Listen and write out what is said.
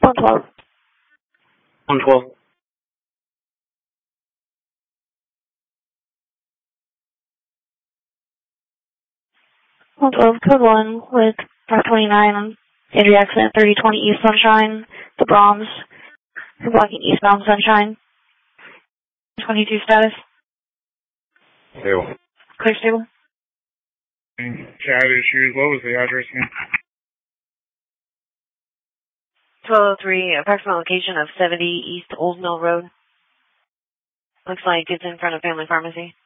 112. 112. 112, code 1 with 529 on Andrew accident 3020 East Sunshine, the Brahms. You're blocking eastbound Sunshine. 22 status. Stable. Clear stable. Chat issues. What was the address again? 1203, approximate location of 70 East Old Mill Road. Looks like it's in front of Family Pharmacy.